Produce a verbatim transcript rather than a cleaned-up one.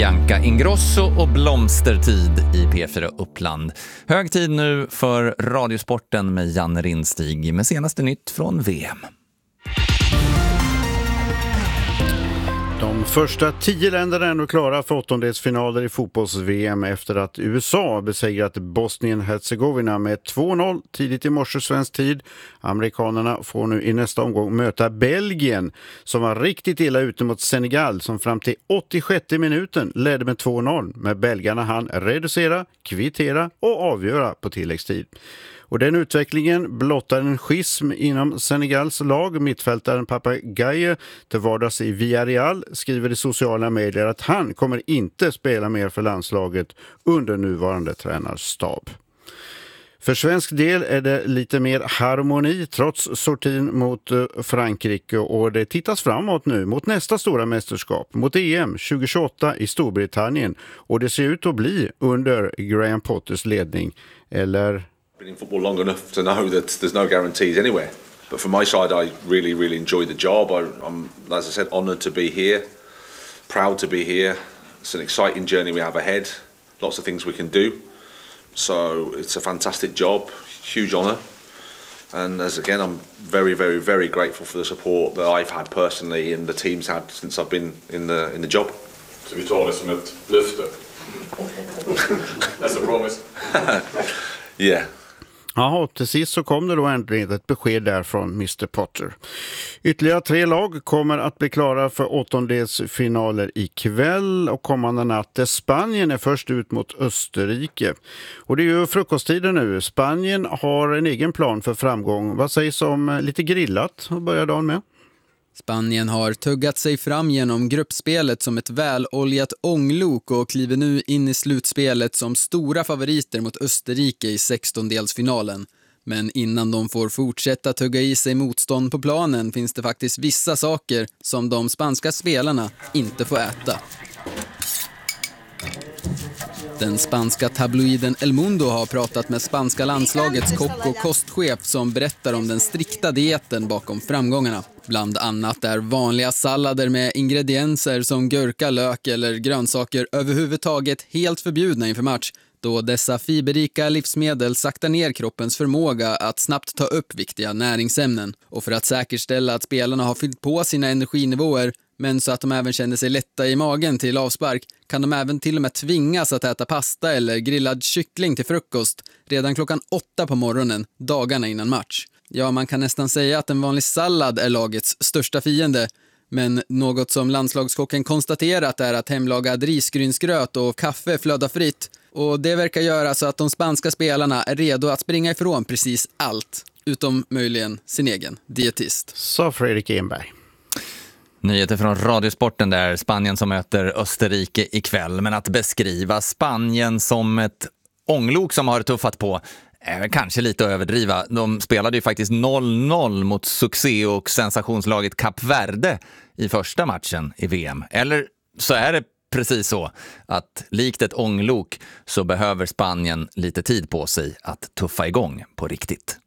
Bianca Ingrosso och blomstertid i P fyra Uppland. Hög tid nu för Radiosporten med Janne Rindstig med senaste nytt från V M. De första tio länderna är nu klara för åttondelsfinaler i fotbolls-V M efter att U S A besegrat Bosnien-Herzegovina med två noll tidigt i morse svensk tid. Amerikanerna får nu i nästa omgång möta Belgien som var riktigt illa ute mot Senegal som fram till åttiosjätte minuten ledde med två noll. Men belgarna hann reducera, kvittera och avgöra på tilläggstid. Och den utvecklingen blottar en schism inom Senegals lag. Mittfältaren Papa Gaye till vardags i Villarreal skriver i sociala medier att han kommer inte spela mer för landslaget under nuvarande tränarstab. För svensk del är det lite mer harmoni trots sortin mot Frankrike och det tittas framåt nu mot nästa stora mästerskap, mot E M tjugohundratjugoåtta i Storbritannien och det ser ut att bli under Graham Potters ledning eller... Been in football long enough to know that there's no guarantees anywhere. But from my side, I really, really enjoy the job. I, I'm, as I said, honoured to be here, proud to be here. It's an exciting journey we have ahead. Lots of things we can do. So it's a fantastic job, huge honour. And as again, I'm very, very, very grateful for the support that I've had personally and the team's had since I've been in the in the job. Så vi tar det som ett löfte. That's a promise. Yeah. Jaha, till sist så kom det då äntligen ett besked där från mister Potter. Ytterligare tre lag kommer att bli klara för åttondelsfinaler ikväll och kommande natt. Spanien är först ut mot Österrike. Och det är ju frukosttiden nu. Spanien har en egen plan för framgång. Vad sägs om lite grillat att börja dagen med? Spanien har tuggat sig fram genom gruppspelet som ett väloljat ånglok och kliver nu in i slutspelet som stora favoriter mot Österrike i sextondelsfinalen. Men innan de får fortsätta tugga i sig motstånd på planen finns det faktiskt vissa saker som de spanska spelarna inte får äta. Den spanska tabloiden El Mundo har pratat med spanska landslagets kock och kostchef som berättar om den strikta dieten bakom framgångarna. Bland annat är vanliga sallader med ingredienser som gurka, lök eller grönsaker överhuvudtaget helt förbjudna inför match, då dessa fiberrika livsmedel saktar ner kroppens förmåga att snabbt ta upp viktiga näringsämnen. Och för att säkerställa att spelarna har fyllt på sina energinivåer, men så att de även känner sig lätta i magen till avspark, kan de även till och med tvingas att äta pasta eller grillad kyckling till frukost redan klockan åtta på morgonen, dagarna innan match. Ja, man kan nästan säga att en vanlig sallad är lagets största fiende, men något som landslagskocken konstaterat är att hemlagad risgrynsgröt och kaffe flödar fritt, och det verkar göra så att de spanska spelarna är redo att springa ifrån precis allt, utom möjligen sin egen dietist. Så Fredrik Enberg. Nyheter från Radiosporten där Spanien som möter Österrike ikväll. Men att beskriva Spanien som ett ånglok som har tuffat på är kanske lite att överdriva. De spelade ju faktiskt noll noll mot succé- och sensationslaget Kap Verde i första matchen i V M. Eller så är det precis så att likt ett ånglok så behöver Spanien lite tid på sig att tuffa igång på riktigt.